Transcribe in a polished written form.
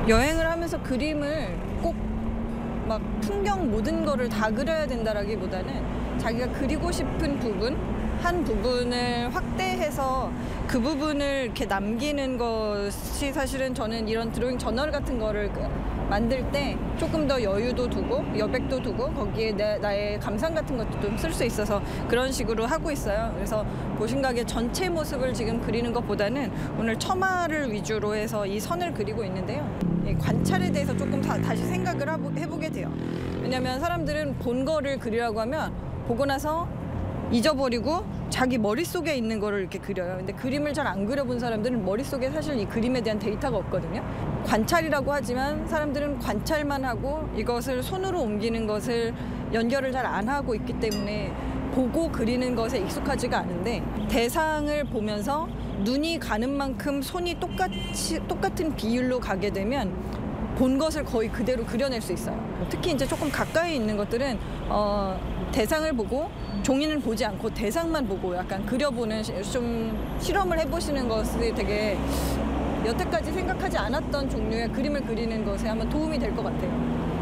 여행을 하면서 그림을 꼭 막 풍경 모든 거를 다 그려야 된다라기보다는 자기가 그리고 싶은 부분, 한 부분을 확대해서 그 부분을 이렇게 남기는 것이 사실은 저는 이런 드로잉 저널 같은 거를 만들 때 조금 더 여유도 두고 여백도 두고 거기에 나의 감상 같은 것도 좀 쓸 수 있어서 그런 식으로 하고 있어요. 그래서 보신각의 전체 모습을 지금 그리는 것보다는 오늘 처마를 위주로 해서 이 선을 그리고 있는데요. 이 관찰에 대해서 조금 다시 생각을 해보게 돼요. 왜냐하면 사람들은 본 거를 그리라고 하면 보고 나서 잊어버리고 자기 머릿속에 있는 거를 이렇게 그려요. 근데 그림을 잘 안 그려본 사람들은 머릿속에 사실 이 그림에 대한 데이터가 없거든요. 관찰이라고 하지만 사람들은 관찰만 하고 이것을 손으로 옮기는 것을 연결을 잘 안 하고 있기 때문에 보고 그리는 것에 익숙하지가 않은데 대상을 보면서 눈이 가는 만큼 손이 똑같은 비율로 가게 되면 본 것을 거의 그대로 그려낼 수 있어요. 특히 이제 조금 가까이 있는 것들은 대상을 보고 종이는 보지 않고 대상만 보고 약간 그려보는 좀 실험을 해보시는 것이 되게 여태까지 생각하지 않았던 종류의 그림을 그리는 것에 한번 도움이 될 것 같아요.